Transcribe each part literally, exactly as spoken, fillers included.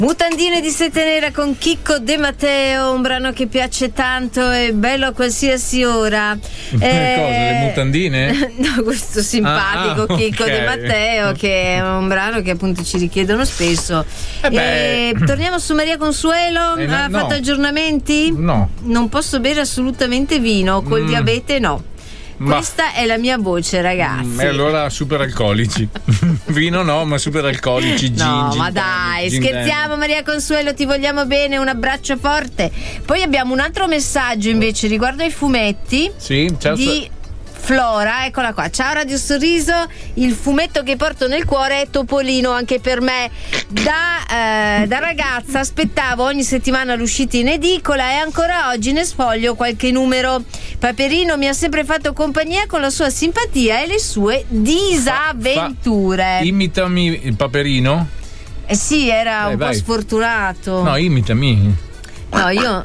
Mutandine di sete nera con Chicco De Matteo, un brano che piace tanto e bello a qualsiasi ora. Eh, cosa, le mutandine? No, questo simpatico ah, ah, Chicco okay. De Matteo, che è un brano che appunto ci richiedono spesso. Eh e torniamo su Maria Consuelo. Eh, no, ha fatto no. aggiornamenti? No. Non posso bere assolutamente vino, col Mm. diabete no. Ma- Questa è la mia voce, ragazzi. Mm, e allora super alcolici. Vino no, ma super alcolici. Gin, No, gin ma tonic, dai, gin scherziamo tonic. Maria Consuelo, ti vogliamo bene, un abbraccio forte. Poi abbiamo un altro messaggio invece riguardo ai fumetti Sì, ciao. di Flora, eccola qua. Ciao Radio Sorriso, il fumetto che porto nel cuore è Topolino anche per me. Da, eh, da ragazza aspettavo ogni settimana l'uscita in edicola e ancora oggi ne sfoglio qualche numero. Paperino mi ha sempre fatto compagnia con la sua simpatia e le sue disavventure. Fa- imitami il Paperino. Eh sì, era Dai, un vai. po' sfortunato. No, imitami. No, io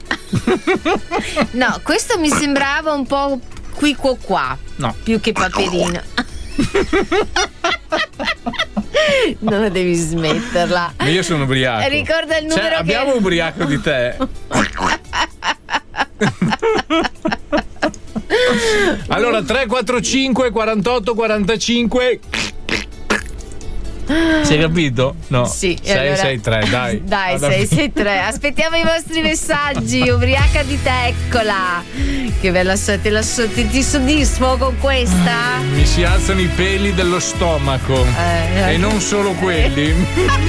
no, questo mi sembrava un po' qui qua qua. No. Più che Paperino. No, devi smetterla. Ma io sono ubriaco. Ricorda il numero cioè, abbiamo che... ubriaco di te. Allora tre quattro cinque quarantotto quarantacinque. Sei capito? No. Sì, sei allora... sei tre, dai. Dai, Allora- sei sei tre. Aspettiamo i vostri messaggi. Ubriaca di te, eccola. Che bella, so- te la so- ti, ti soddisfo con questa? Mi si alzano i peli dello stomaco. Eh, e non solo quelli.